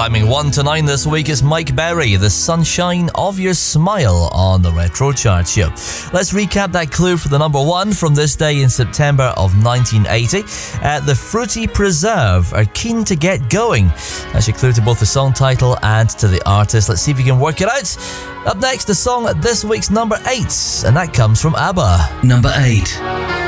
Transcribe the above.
Climbing 1 to 9 this week is Mike Berry, The Sunshine of Your Smile on the Retro Chart Show. Let's recap that clue for the number 1 from this day in September of 1980. The Fruity Preserve are keen to get going. That's your clue to both the song title and to the artist. Let's see if you can work it out. Up next, the song at this week's number 8, and that comes from ABBA. Number 8.